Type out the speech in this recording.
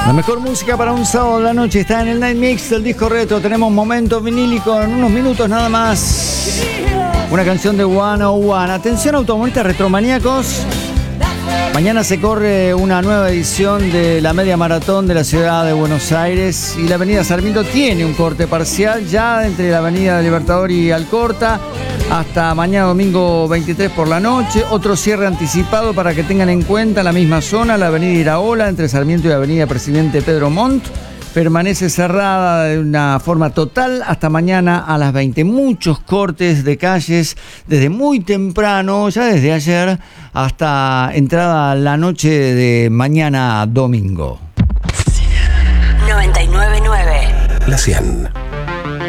La mejor música para un sábado de la noche está en el Night Mix del disco retro. Tenemos momento vinílico en unos minutos nada más. Una canción de 101. Atención automovilistas retromaníacos. Mañana se corre una nueva edición de la media maratón de la ciudad de Buenos Aires y la avenida Sarmiento tiene un corte parcial ya entre la avenida Libertador y Alcorta hasta mañana domingo 23 por la noche. Otro cierre anticipado para que tengan en cuenta la misma zona, la avenida Iraola entre Sarmiento y avenida Presidente Pedro Montt. Permanece cerrada de una forma total hasta mañana a las 20. Muchos cortes de calles desde muy temprano, ya desde ayer, hasta entrada la noche de mañana domingo. 99.9 La 100.